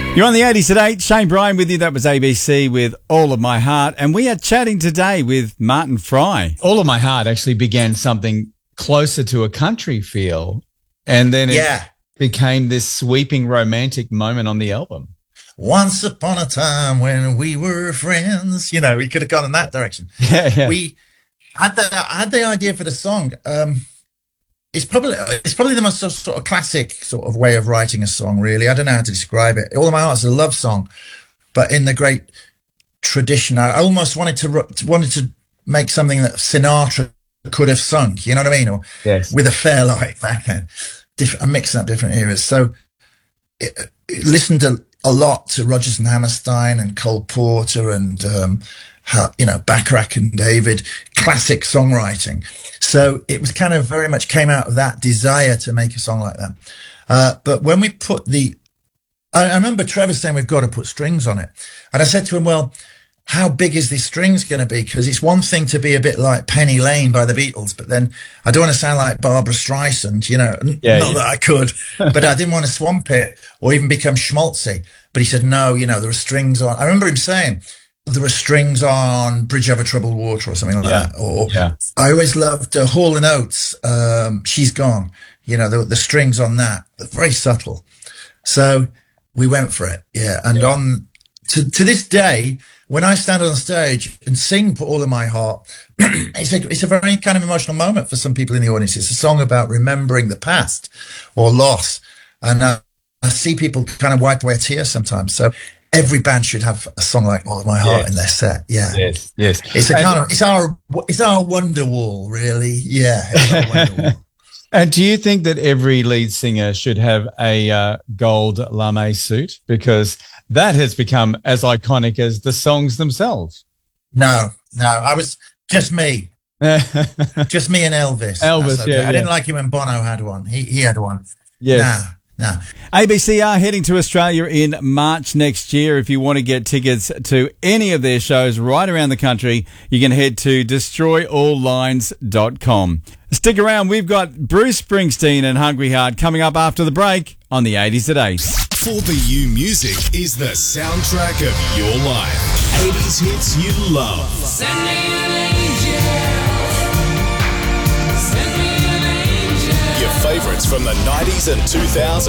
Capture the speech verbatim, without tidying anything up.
You're on the eighties at eight. Shane Bryan with you. That was A B C with All of My Heart. And we are chatting today with Martin Fry. All of My Heart actually began something closer to a country feel. And then it yeah. became this sweeping romantic moment on the album. Once upon a time when we were friends. You know, we could have gone in that direction. Yeah, yeah. We had the, I had the idea for the song. Um, It's probably it's probably the most sort of classic sort of way of writing a song, really. I don't know how to describe it. All of My Heart is a love song, but in the great tradition, I almost wanted to wanted to make something that Sinatra could have sung. You know what I mean? Or yes. With a Fairlight back then. Different, I'm mixing up different eras. So it, it listened to, a lot to Rodgers and Hammerstein and Cole Porter and um, you know, Bacharach and David, classic songwriting. So it was kind of very much came out of that desire to make a song like that. Uh, but when we put the, I, I remember Trevor saying, we've got to put strings on it. And I said to him, well, how big is this strings going to be? Because it's one thing to be a bit like Penny Lane by the Beatles, but then I don't want to sound like Barbara Streisand, you know, yeah, not yeah. that I could, but I didn't want to swamp it or even become schmaltzy. But he said, no, you know, there are strings on. I remember him saying, there were strings on Bridge Over Troubled Water or something like yeah. that. Or yeah. I always loved uh, Hall and Oates, um, She's Gone. You know, the, the strings on that, very subtle. So we went for it. Yeah. And yeah. on to, to this day, when I stand on stage and sing Put All in My Heart, it's, a, it's a very kind of emotional moment for some people in the audience. It's a song about remembering the past or loss. And uh, I see people kind of wipe away a tear sometimes. So every band should have a song like All of My Heart yes. in their set. Yeah. Yes. Yes. It's a kind of, it's our, it's our wonder wall, really. Yeah. It's our wonder wall. And do you think that every lead singer should have a uh, gold lame suit? Because that has become as iconic as the songs themselves. No, no, I was just me. Just me and Elvis. Elvis, okay. yeah. I yeah. didn't like it when Bono had one. He, he had one. Yes. No. No. A B C are heading to Australia in March next year. If you want to get tickets to any of their shows right around the country, you can head to destroy all lines dot com. Stick around. We've got Bruce Springsteen and Hungry Heart coming up after the break on the eighties at eight. For the You music is the soundtrack of your life. eighties hits you love. Send me an angel. Send me an angel. Your favorites from the nineties and two thousands.